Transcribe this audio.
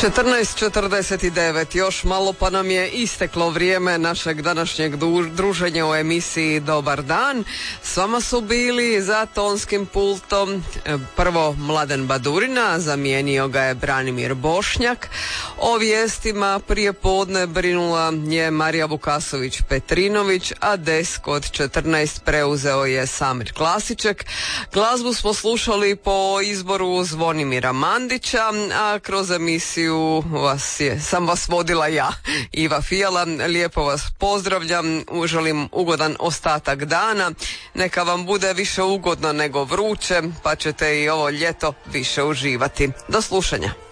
14:49, još malo pa nam je isteklo vrijeme našeg današnjeg druženja u emisiji Dobar dan. S vama su bili za tonskim pultom prvo Mladen Badurina, zamijenio ga je Branimir Bošnjak. O vijestima prije podne brinula je Marija Vukasović-Petrinović, a desk od 14 preuzeo je Samir Klasiček. Glazbu smo slušali po izboru Zvonimira Mandića, a kroz emisiju sam vas vodila ja, Iva Fijala. Lijepo vas pozdravljam, želim ugodan ostatak dana. Neka vam bude više ugodno nego vruće, pa ćete i ovo ljeto više uživati. Do slušanja.